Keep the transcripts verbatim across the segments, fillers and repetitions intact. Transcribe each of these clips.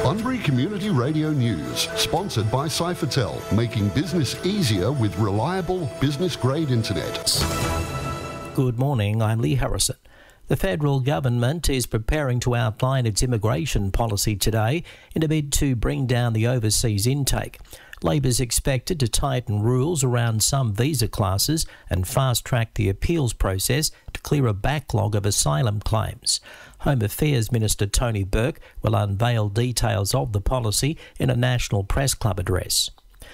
Bunbury Community Radio News, sponsored by Cyphertel, making business easier with reliable business-grade internet. Good morning, I'm Lee Harrison. The federal government is preparing to outline its immigration policy today in a bid to bring down the overseas intake. Labor's expected to tighten rules around some visa classes and fast-track the appeals process to clear a backlog of asylum claims. Home Affairs Minister Tony Burke will unveil details of the policy in a National Press Club address.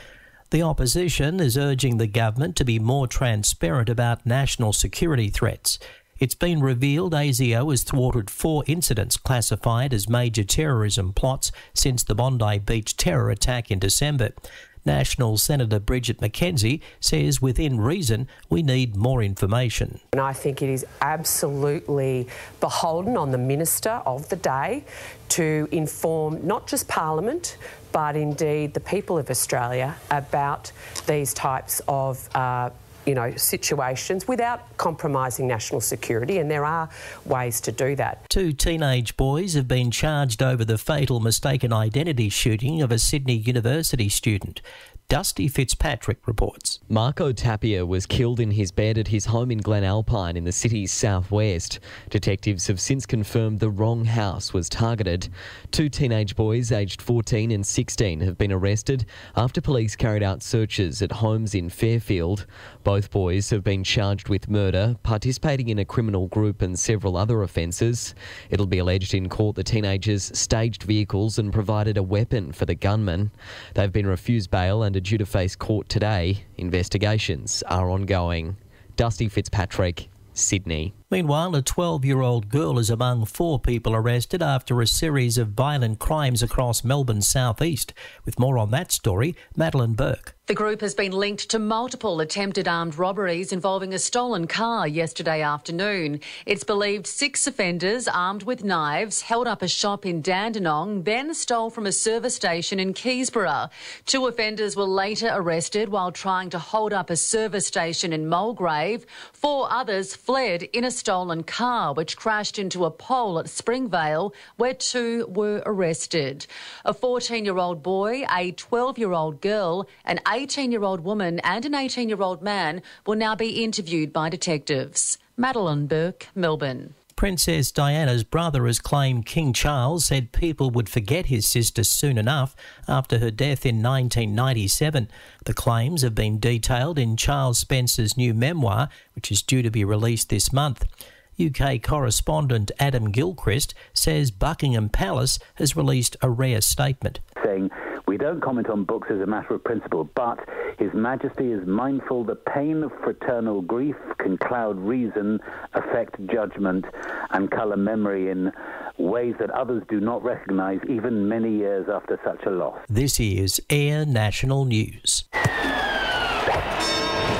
The opposition is urging the government to be more transparent about national security threats. It's been revealed A S I O has thwarted four incidents classified as major terrorism plots since the Bondi Beach terror attack in December. National Senator Bridget McKenzie says within reason we need more information. And I think it is absolutely beholden on the Minister of the day to inform not just Parliament but indeed the people of Australia about these types of uh, you know, situations without compromising national security, and there are ways to do that. Two teenage boys have been charged over the fatal mistaken identity shooting of a Sydney University student. Dusty Fitzpatrick reports. Marco Tapia was killed in his bed at his home in Glen Alpine in the city's southwest. Detectives have since confirmed the wrong house was targeted. Two teenage boys aged fourteen and sixteen have been arrested after police carried out searches at homes in Fairfield. Both boys have been charged with murder, participating in a criminal group and several other offences. It'll be alleged in court the teenagers staged vehicles and provided a weapon for the gunman. They've been refused bail and are due to face court today. Investigations are ongoing. Dusty Fitzpatrick, Sydney. Meanwhile, a twelve-year-old girl is among four people arrested after a series of violent crimes across Melbourne's southeast. With more on that story, Madeline Burke. The group has been linked to multiple attempted armed robberies involving a stolen car yesterday afternoon. It's believed six offenders armed with knives held up a shop in Dandenong, then stole from a service station in Keysborough. Two offenders were later arrested while trying to hold up a service station in Mulgrave. Four others fled in a stolen car which crashed into a pole at Springvale, where two were arrested. A fourteen-year-old boy, a twelve-year-old girl, an eighteen-year-old woman and an eighteen-year-old man will now be interviewed by detectives. Madeline Burke, Melbourne. Princess Diana's brother has claimed King Charles said people would forget his sister soon enough after her death in nineteen ninety-seven. The claims have been detailed in Charles Spencer's new memoir, which is due to be released this month. U K correspondent Adam Gilchrist says Buckingham Palace has released a rare statement. Saying, "We don't comment on books as a matter of principle, but His Majesty is mindful the pain of fraternal grief can cloud reason, affect judgment, and colour memory in ways that others do not recognise even many years after such a loss." This is Air National News.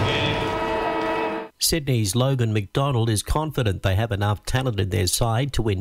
Sydney's Logan McDonald is confident they have enough talent in their side to win